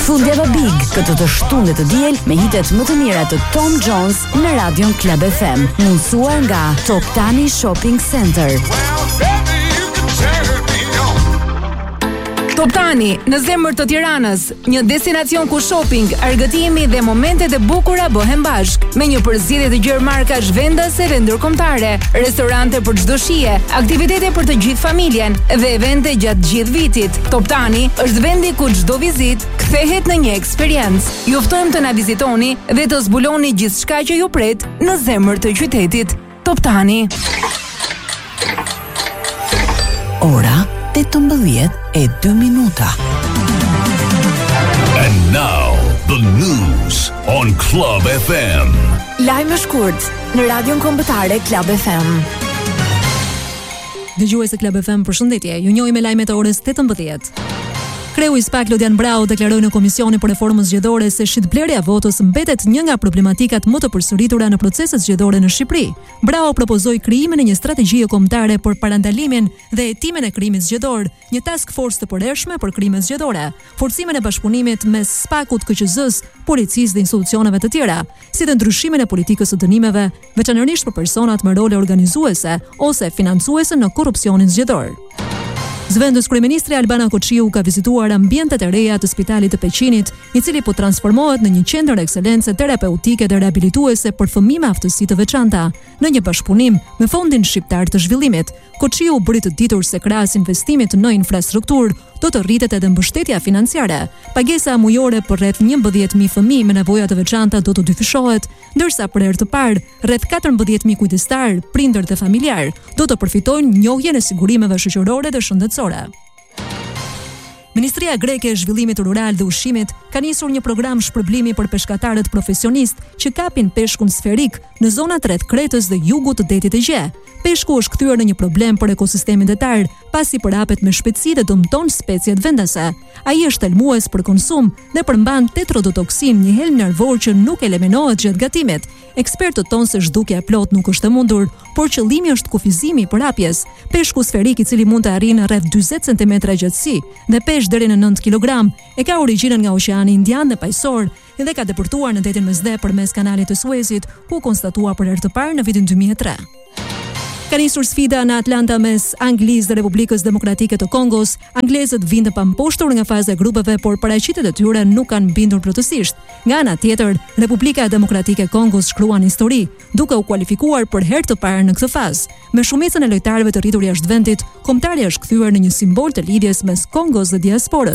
Fundjava Big, këtë të shtunë të diel me hitet më të mira të Tom Jones në Radion Club FM, mundsuar nga Top Tani Shopping Center. Top Tani, në zemër të Tiranës, një destinacion ku shopping, argëtimi dhe momentet e bukura bëhen bashk, me një përzierje të gjerë markash vendase dhe ndërkombëtare, restorante për çdo shije, aktivitete për të gjithë familjen dhe evente gjatë gjithë vitit. Top Tani është vendi ku çdo vizitë kthehet në një eksperiencë. Ju ftojmë të na vizitoni dhe të zbuloni gjithçka që ju pret në zemër të qytetit. Top Tani. Ora 18:02. And now, the news on Club FM. Lajme shkurt në Radion Kombëtare Club FM. Dëgjues e Club FM, përshëndetje. Ju njohim me lajmet e orës 18. Kreu i SPAK Lodian Brau deklaroi në Komisionin për Reformën Zgjedhore se shitblerja e votës mbetet një nga problematikat më të përsëritura në proceset zgjedhore në Shqipëri. Brau propozoi krijimin e një strategjie kombëtare për parandalimin dhe hetimin e krimit zgjedhor, një task force të përhershme për krime zgjedhore, forcimin e bashkëpunimit mes SPAK-ut, KQZ-s, policisë dhe institucioneve të tjera, si dhe ndryshimin e politikës së dënimeve, veçanërisht për personat me role organizuese ose financuese në korrupsionin zgjedhor. Zëvendës kryeministri Albana Koçiu ka vizituar ambientet e reja të Spitalit të Peqinit, i cili po transformohet në një qendër ekscelence terapeutike dhe rehabilituese për fëmijë me aftësi të veçanta, në një bashkëpunim me Fondin Shqiptar të Zhvillimit. Koçiu bëri të ditur se krahas investimit në infrastrukturë, do të rritet edhe mbështetja financiare. Pagesa mujore për rreth 11.000 fëmijë me nevoja të veçanta do të dyfishohet, ndërsa për herë të parë rreth 14.000 kujdestar, prindër dhe familjar do të përfitojnë njohjen e sigurimeve shoqërore dhe shëndetësore. Ministria greke e Zhvillimit Rural dhe Ushqimit ka nisur një program shpërblimi për peshkatarët profesionist që kapin peshkun sferik në zonat rreth Kretës dhe jugut të Detit të Gje. Peshku është kthyer në një problem për ekosistemin detar, pasi përhapet me shpejtësi dhe dëmton speciet vendase. Ai është helmues për konsum dhe përmban tetrodotoksin, një helm nervor që nuk eliminohet gjatë gatimit. Ekspertët thonë se zhdukja e plot nuk është e mundur, por qëllimi është kufizimi i përhapjes. Peshku sferik, i cili mund të arrijë rreth 40 cm gjatësi dhe pesh deri në 9 kg, e ka origjinën nga Oqeani Indian dhe Pajsor dhe ka depërtuar në detin Mesdhe përmes kanalit të Suezit, ku konstatua për herë të parë në vitin 2003. Ka nisur sfida në Atlanta mes Anglisë dhe Republikës Demokratike të Kongos. Anglezët vinë të pamposhtur nga faza e grupeve, por paraqitjet e tyre nuk kanë bindur plotësisht. Nga ana tjetër, Republika Demokratike e Kongos shkruan histori, duke u kualifikuar për herë të parë në këtë fazë. Me shumicën e lojtarëve të rritur jashtë vendit, kombëtarja është kthyer në një simbol të lidhjes mes Kongos dhe diasporës.